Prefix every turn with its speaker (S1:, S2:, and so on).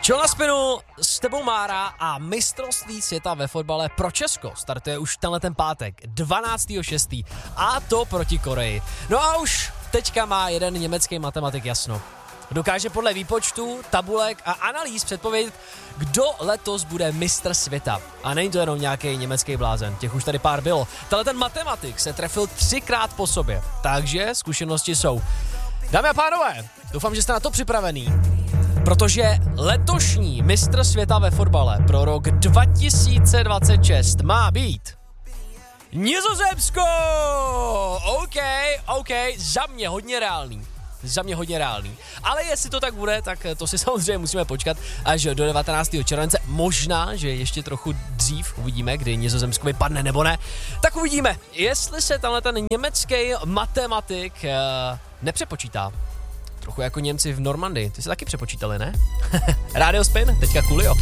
S1: Čau na spinu, s tebou Mára a mistrovství světa ve fotbale pro Česko startuje už tenhle ten pátek, 12.6. a to proti Koreji. No a už teďka má jeden německý matematik jasno. Dokáže podle výpočtů, tabulek a analýz předpovědět, kdo letos bude mistr světa. A není to jenom nějaký německý blázen, těch už tady pár bylo. Tenhle ten matematik se trefil 3krát po sobě, takže zkušenosti jsou. Dámy a pánové, doufám, že jste na to připravený, protože letošní mistr světa ve fotbale pro rok 2026 má být Nizozemsko! OK, za mě hodně reálný. Ale jestli to tak bude, tak to si samozřejmě musíme počkat až do 19. července. Možná, že ještě trochu dřív uvidíme, kdy Nizozemsko vypadne nebo ne. Tak uvidíme, jestli se tenhle ten německý matematik nepřepočítá. Trochu jako Němci v Normandii. Ty se taky přepočítali, ne? Radio Spin, teďka Coolio.